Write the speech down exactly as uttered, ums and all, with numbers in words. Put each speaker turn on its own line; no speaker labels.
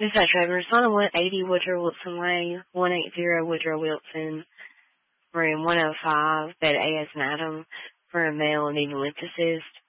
This is Trevor. Son of one eighty Woodrow Wilson Way, one eighty Woodrow Wilson, room one oh five, bed A as an item for a male needing lymphocyst.